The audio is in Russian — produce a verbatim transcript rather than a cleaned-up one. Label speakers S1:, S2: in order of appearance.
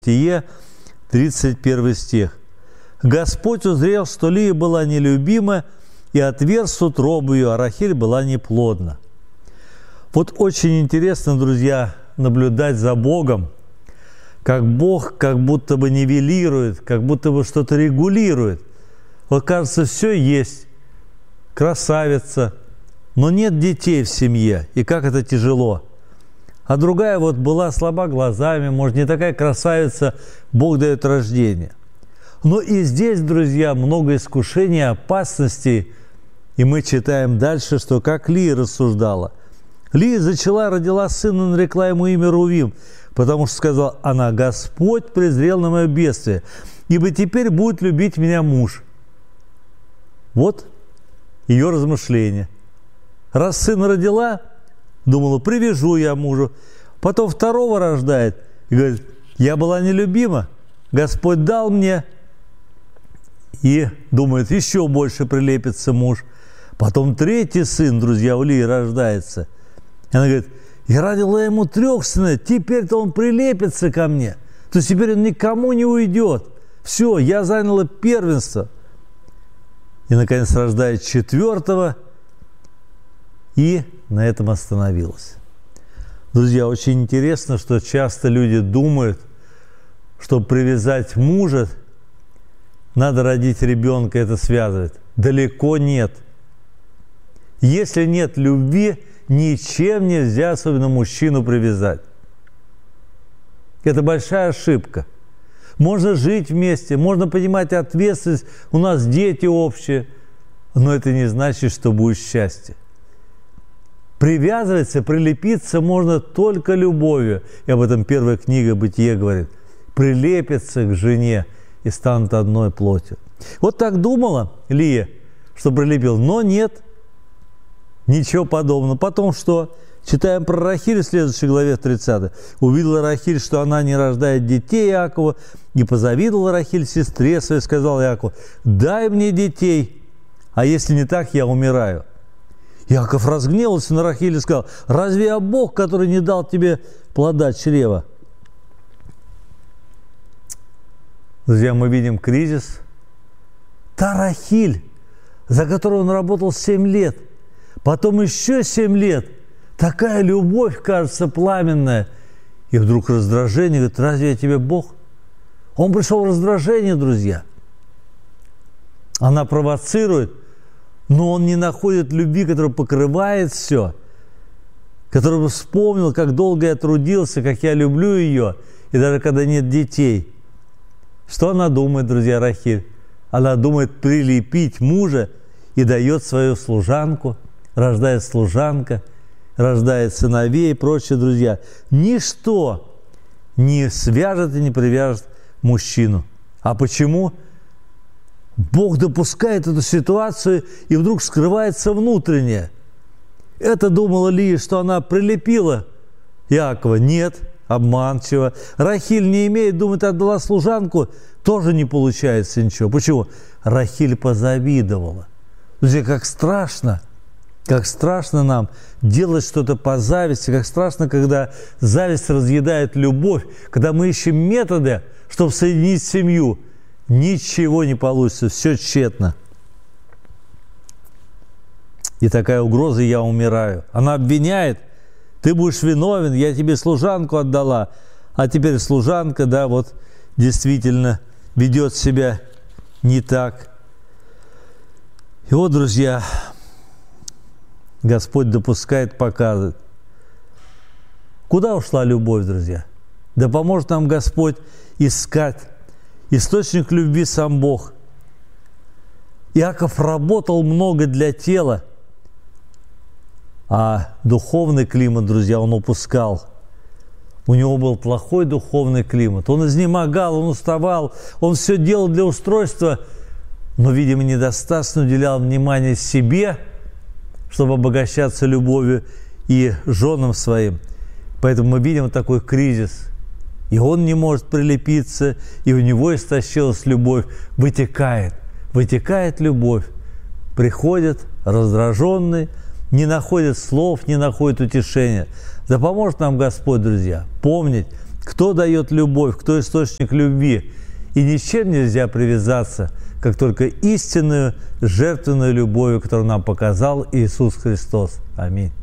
S1: Бытие, тридцать первый стих. «Господь узрел, что Лия была нелюбима, и отверз утробу ее, а Рахиль была неплодна». Вот очень интересно, друзья, наблюдать за Богом, как Бог как будто бы нивелирует, как будто бы что-то регулирует. Вот кажется, все есть, красавица, но нет детей в семье, и как это тяжело. А другая вот была слаба глазами, может, не такая красавица, Бог дает рождение. Но и здесь, друзья, много искушений, опасностей. И мы читаем дальше, что как Лия рассуждала. Лия зачала, родила сына, нарекла ему имя Рувим, потому что сказала она: «Господь презрел на мое бедствие, ибо теперь будет любить меня муж». Вот ее размышление. Раз сына родила, думала, привяжу я мужу. Потом второго рождает и говорит: я была нелюбима, Господь дал мне. И думает, еще больше прилепится муж. Потом третий сын, друзья, у Лии рождается. И она говорит: я родила ему трех сыновей, теперь-то он прилепится ко мне. То есть теперь он никому не уйдет. Все, я заняла первенство. И, наконец, рождает четвертого, и на этом остановилась. Друзья, очень интересно, что часто люди думают, чтобы привязать мужа, надо родить ребенка, это связывает. Далеко нет. Если нет любви, ничем нельзя, особенно мужчину, привязать. Это большая ошибка. Можно жить вместе, можно понимать ответственность, у нас дети общие, но это не значит, что будет счастье. Привязываться, прилепиться можно только любовью. И об этом первая книга «Бытие» говорит. Прилепятся к жене и станут одной плотью. Вот так думала Лия, что прилепил, но нет, ничего подобного. Потом что? Читаем про Рахиль в следующей главе, в тридцатой. «Увидела Рахиль, что она не рождает детей Иакову, и позавидовала Рахиль сестре своей, сказал Иакову: дай мне детей, а если не так, я умираю». Иаков разгневался на Рахиль и сказал: разве я Бог, который не дал тебе плода чрева? Друзья, мы видим кризис. Та Рахиль, за которую он работал семь лет, потом еще семь лет, такая любовь, кажется, пламенная. И вдруг раздражение, говорит: разве я тебе Бог? Он пришел в раздражение, друзья. Она провоцирует, но он не находит любви, которая покрывает все, который бы вспомнил, как долго я трудился, как я люблю ее, и даже когда нет детей. Что она думает, друзья, Рахиль? Она думает прилепить мужа и дает свою служанку, рождает служанка, рождает сыновей и прочее, друзья. Ничто не свяжет и не привяжет мужчину. А почему? Бог допускает эту ситуацию, и вдруг скрывается внутреннее. Это думала Лия, что она прилепила Иакова. Нет, обманчиво. Рахиль не имеет, думает, отдала служанку, тоже не получается ничего. Почему? Рахиль позавидовала. Друзья, как страшно, как страшно нам делать что-то по зависти, как страшно, когда зависть разъедает любовь, когда мы ищем методы, чтобы соединить семью. Ничего не получится, все тщетно. И такая угроза: я умираю. Она обвиняет: ты будешь виновен, я тебе служанку отдала, а теперь служанка, да, вот действительно ведет себя не так. И вот, друзья, Господь допускает, показывает. Куда ушла любовь, друзья? Да поможет нам Господь искать источник любви сам Бог. Иаков работал много для тела, а духовный климат, друзья, он упускал. У него был плохой духовный климат. Он изнемогал, он уставал, он все делал для устройства, но, видимо, недостаточно уделял внимания себе, чтобы обогащаться любовью и женам своим. Поэтому мы видим такой кризис. И он не может прилепиться, и у него истощилась любовь. Вытекает, вытекает любовь. Приходит раздраженный, не находит слов, не находит утешения. Да поможет нам Господь, друзья, помнить, Кто дает любовь, кто источник любви. И ни с чем нельзя привязаться, как только истинную, жертвенную любовью, которую нам показал Иисус Христос. Аминь.